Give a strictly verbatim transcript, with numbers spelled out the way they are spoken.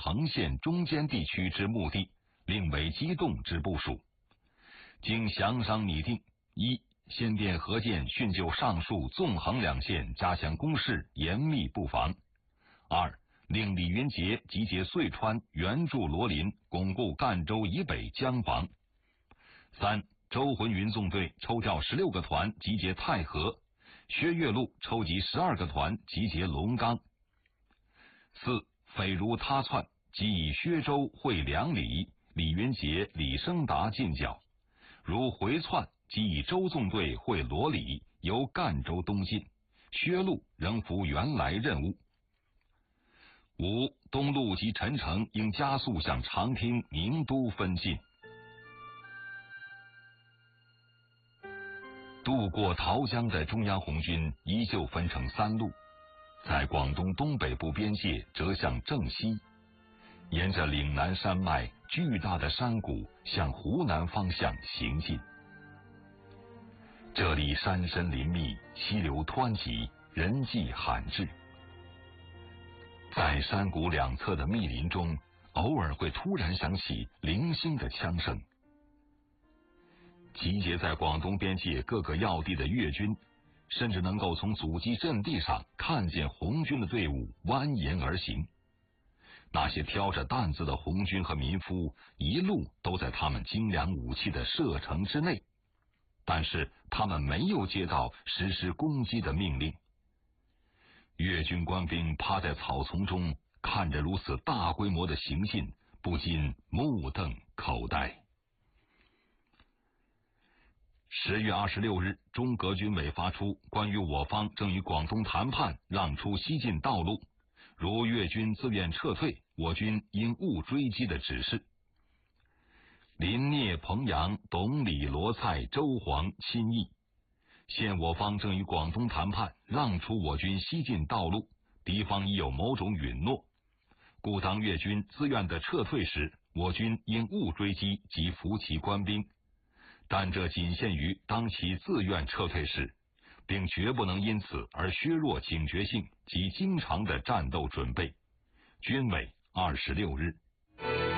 藤县中间地区之目的，另为机动之部署。经详商拟定：一、先电何键训就上述纵横两线，加强攻势，严密布防；二、令李云杰集结遂川，援助罗林，巩固赣州以北江防；三、周浑云纵队抽调十六个团，集结太和；薛岳路抽集十二个团，集结龙冈。四、匪如他窜，即以薛州会两里，李云杰、李升达进剿；如回窜，即以周纵队会罗里，由赣州东进，薛路仍服原来任务。五、东路及陈诚应加速向长汀、宁都分进。渡过桃江的中央红军依旧分成三路，在广东东北部边界折向正西，沿着岭南山脉巨大的山谷向湖南方向行进。这里山深林密，溪流湍急，人迹罕至。在山谷两侧的密林中，偶尔会突然响起零星的枪声。集结在广东边界各个要地的粤军，甚至能够从阻击阵地上看见红军的队伍蜿蜒而行。那些挑着担子的红军和民夫，一路都在他们精良武器的射程之内，但是他们没有接到实施攻击的命令。粤军官兵趴在草丛中，看着如此大规模的行进，不禁目瞪口呆。十月二十六日，中革军委发出关于我方正与广东谈判让出西进道路，如粤军自愿撤退，我军应勿追击的指示。林聂、彭阳、董李、罗蔡、周黄、亲义，现我方正与广东谈判让出我军西进道路，敌方已有某种允诺，故当粤军自愿的撤退时，我军应勿追击及扶其官兵，但这仅限于当其自愿撤退时，并绝不能因此而削弱警觉性及经常的战斗准备。军委二十六日。